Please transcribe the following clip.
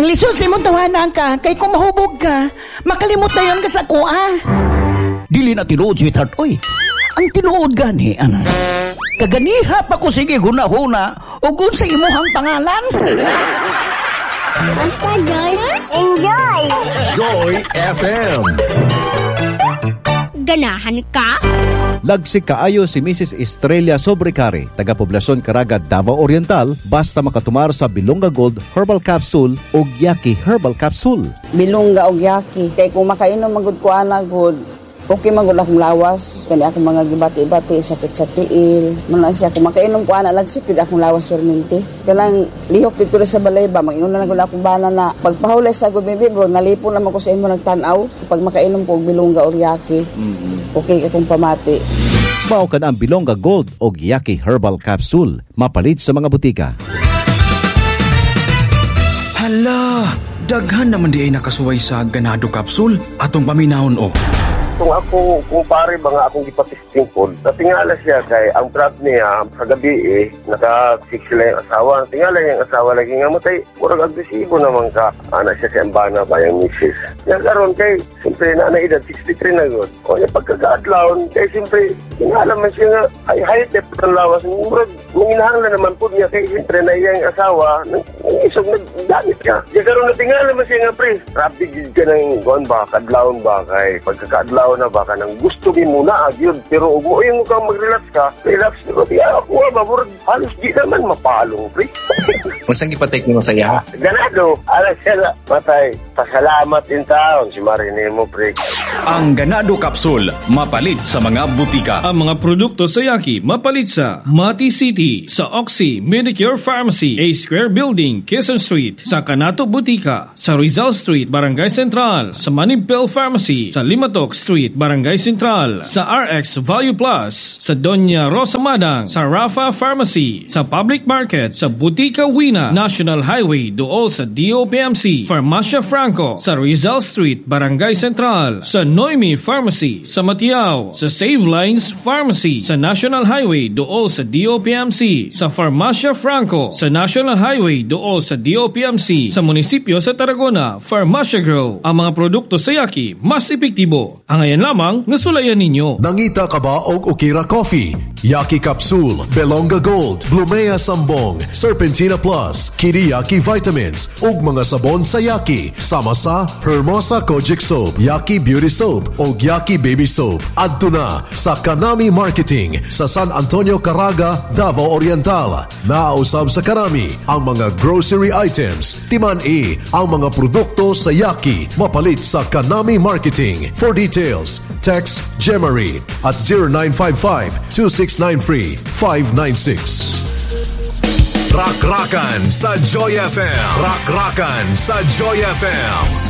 Lisod sa imong tawanan ka, kay kung mahubog ka, makalimot na yun ka sa kuha. Dili na tinuod, sweetheart. Oy, ang tinuod gani, kaganiha pa ko sige hunahuna o kung sa imuhang pangalan. Basta Joy, enjoy! Joy FM. Ganahan ka? Lagsik kaayo si Mrs. Estrella Sobrecari, taga-poblasyon Caraga, Davao Oriental, basta makatumar sa Bilonga Gold Herbal Capsule o Yaki Herbal Capsule. Bilonga o Yaki, kay kung makainom magud ko ana good, okay magud akong lawas, kani akong mga gibati-bati, sakit sa tiil, man siya kung makainom ko ana lagsik gid akong lawas perminti. Kanang lihok dito sa balay ba, mag-inom na gud akong bana na pagpahulay sa good baby bro, nalipon naman ko sa imo nagtan-aw pag makainom ko og Bilonga o Yaki. Okay akong pamati. Mao kan ang Bilonga Gold o Yaki Herbal Capsule, mapalit sa mga butika. Hala, daghan naman di ay nakasuway sa ganado capsule atong paminahon o. Kung ako, kumpare mga akong ipatisting po, natingala siya kay ang trap niya kagabi naka-fix sila yung asawa. Tingala yung asawa lagi nga matay, murag agresibo naman ka. Anak siya sa embana ba yung misis. Yan karon kay, siyempre na edad 63 na yun. O yung pagkakaadlaon, kay siyempre, tingala man siya nga, ay high-tep ng lawas. Murag, manginahanglan naman po niya kay siyempre na iyang asawa, isog nagdamit niya. Yan karon natingala man siya nga, pre, rapid ka ng gawin ba, kadlaon ba, kay pagkakaadlaon na baka nang gusto mo muna agyod pero ug mo yung ka mag-relax ka relax pero di ako mabur halos di naman mapalong pre. Unsang gipatek nimo sa iya? Ganado ala sila matay pasalamat in taon si Marine mo pre. Ang ganado capsule mapalit sa mga butika. Ang mga produkto sa Yaki mapalit sa Mati City, sa Oxy Medicure Pharmacy, A Square Building, Quezon Street, sa Canato Butika, sa Rizal Street, Barangay Central, sa Manibel Pharmacy, sa Limatok Street, Barangay Central, sa RX Value Plus, sa Doña Rosa Madang, sa Rafa Pharmacy, sa Public Market, sa Butika Wina, National Highway dool sa DOPMC, Farmacia Franco, sa Rizal Street, Barangay Central, sa Noemi Pharmacy, sa Matiao, sa Save Lines Pharmacy, sa National Highway dool sa DOPMC, sa Farmacia Franco, sa National Highway dool sa DOPMC, sa munisipyo sa Tarragona, Farmacia Grow. Ang mga produkto sa Yaki mas epektibo. Ang ayan lamang nasulayan ninyo. Nangita ka ba og Okira Coffee, Yaki Capsule, Belonga Gold, Blumea Sambong, Serpentina Plus, Kiriyaki Vitamins, ug mga sabon sa Yaki, sama sa Hermosa Kojic Soap, Yaki Beauty Soap, ug Yaki Baby Soap. Adto na sa Kanami Marketing sa San Antonio, Caraga, Davao Oriental. Naausab sa Kanami ang mga grocery items, timan ang mga produkto sa Yaki, mapalit sa Kanami Marketing. For details, text Gemary at 0955-2693-596. Rak-rakan sa Joy FM. Rak-rakan sa Joy FM.